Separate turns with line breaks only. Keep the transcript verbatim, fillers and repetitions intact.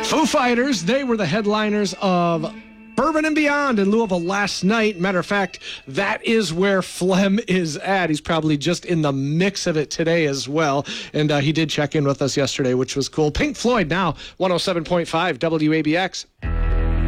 Foo Fighters, they were the headliners of Bourbon and Beyond in Louisville last night. Matter of fact, that is where Flem is at. He's probably just in the mix of it today as well. And uh, he did check in with us yesterday, which was cool. Pink Floyd now, one oh seven point five W A B X.